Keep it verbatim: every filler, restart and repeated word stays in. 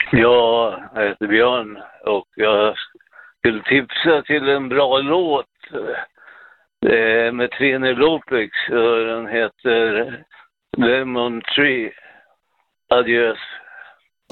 Ja, jag heter Björn och jag skulle tipsa till en bra låt eh, med Trine Lopez. Den heter Lemon Tree. Adjös.